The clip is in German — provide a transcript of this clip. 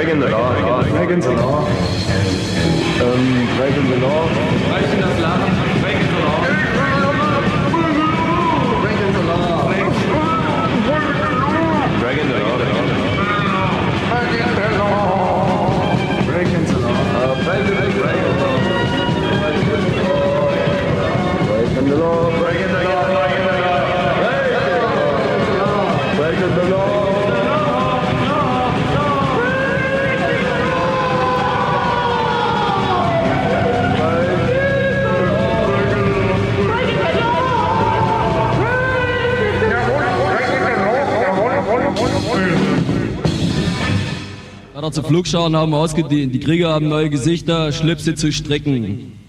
breaking the law. Breaking the law. Breaking the law. Breaking the law. Breaking the law. Breaking the law. Breaking the law. Breaking the law. Breaking the law. Breaking the law. Breaking the law. Breaking the law. Zu Flugscharen haben ausgedient, die Krieger haben neue Gesichter, Schlipse zu stricken.